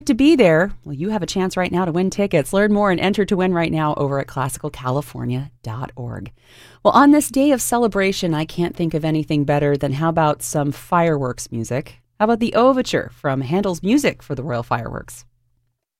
To be there, well, you have a chance right now to win tickets. Learn more and enter to win right now over at classicalcalifornia.org. Well, on this day of celebration, I can't think of anything better than how about some fireworks music? How about the overture from Handel's music for the Royal Fireworks?